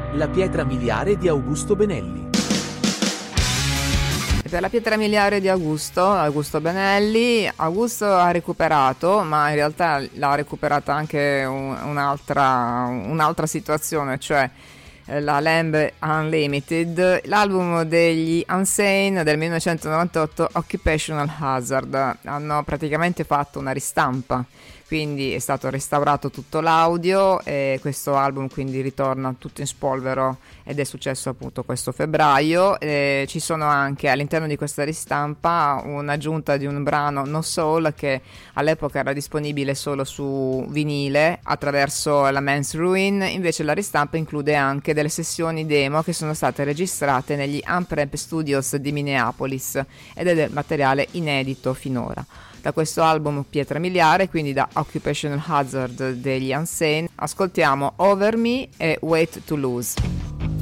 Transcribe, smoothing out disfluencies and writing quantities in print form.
La pietra miliare di Augusto Benelli. Per la pietra miliare di Augusto Benelli, Augusto ha recuperato, ma in realtà l'ha recuperata anche un'altra situazione, cioè la Lamb Unlimited, l'album degli Unsane del 1998, Occupational Hazard. Hanno praticamente fatto una ristampa, quindi è stato restaurato tutto l'audio e questo album quindi ritorna tutto in spolvero ed è successo appunto questo febbraio. Ci sono anche all'interno di questa ristampa un'aggiunta di un brano No Soul che all'epoca era disponibile solo su vinile attraverso la Man's Ruin, invece la ristampa include anche delle sessioni demo che sono state registrate negli Amprep Studios di Minneapolis ed è del materiale inedito finora. Da questo album Pietra Miliare, quindi da Occupational Hazard degli Unsane, ascoltiamo Over Me e Wait to Lose.